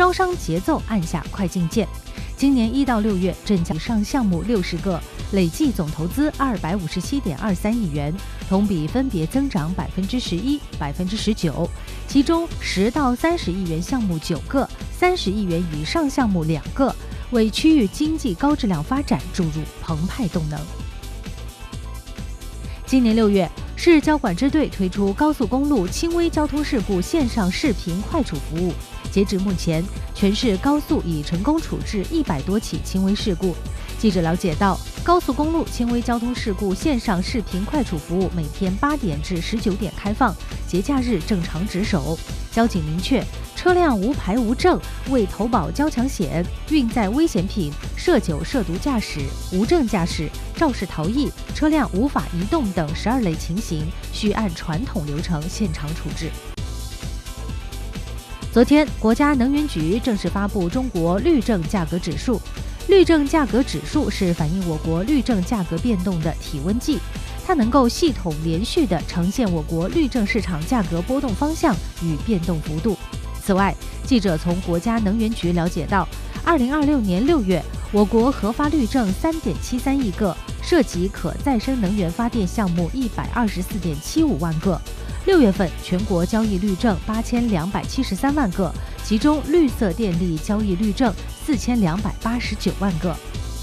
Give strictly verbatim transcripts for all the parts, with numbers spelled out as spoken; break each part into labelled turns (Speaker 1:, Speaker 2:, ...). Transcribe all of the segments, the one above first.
Speaker 1: 招商节奏按下快进键。今年一到六月，镇江以上项目六十个，累计总投资二百五十七点二三亿元，同比分别增长百分之十一、百分之十九。其中十到三十亿元项目九个，三十亿元以上项目两个，为区域经济高质量发展注入澎湃动能。今年六月，市交管支队推出高速公路轻微交通事故线上视频快处服务。截至目前，全市高速已成功处置一百多起轻微事故。记者了解到，高速公路轻微交通事故线上视频快处服务每天八点至十九点开放，节假日正常值守。交警明确，车辆无牌无证、未投保交强险、运载危险品、涉酒涉毒驾驶、无证驾驶、肇事逃逸、车辆无法移动等十二类情形，需按传统流程现场处置。昨天，国家能源局正式发布中国绿证价格指数。绿证价格指数是反映我国绿证价格变动的体温计，它能够系统连续地呈现我国绿证市场价格波动方向与变动幅度。此外，记者从国家能源局了解到，二零二六年六月，我国核发绿证三点七三亿个，涉及可再生能源发电项目一百二十四点七五万个。六月份，全国交易绿证八千两百七十三万个，其中绿色电力交易绿证四千两百八十九万个。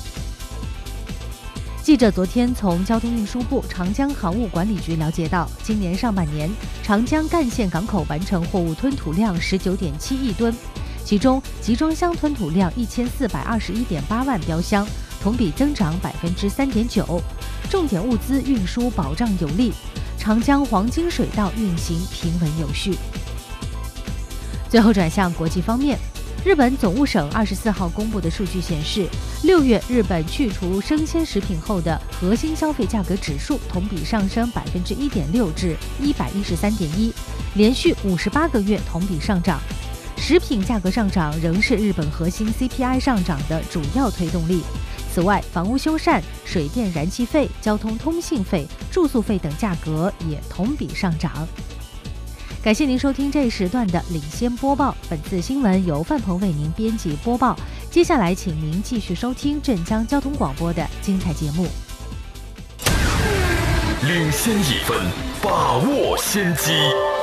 Speaker 1: 记者昨天从交通运输部长江航务管理局了解到，今年上半年，长江干线港口完成货物吞吐量十九点七亿吨，其中集装箱吞吐量一千四百二十一点八万标箱，同比增长百分之三点九，重点物资运输保障有力。长江黄金水道运行平稳有序。最后转向国际方面，日本总务省二十四号公布的数据显示，六月日本去除生鲜食品后的核心消费价格指数同比上升百分之一点六至一百一十三点一，连续五十八个月同比上涨。食品价格上涨仍是日本核心 C P I 上涨的主要推动力。此外，房屋修缮、水电燃气费、交通通信费、住宿费等价格也同比上涨。感谢您收听这一时段的领先播报，本次新闻由范鹏为您编辑播报。接下来，请您继续收听镇江交通广播的精彩节目。
Speaker 2: 领先一分，把握先机。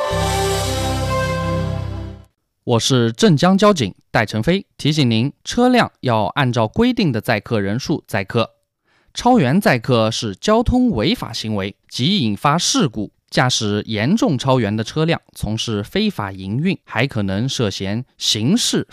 Speaker 3: 我是镇江交警戴成飞，提醒您，车辆要按照规定的载客人数载客，超员载客是交通违法行为，即引发事故。驾驶严重超员的车辆从事非法营运，还可能涉嫌刑事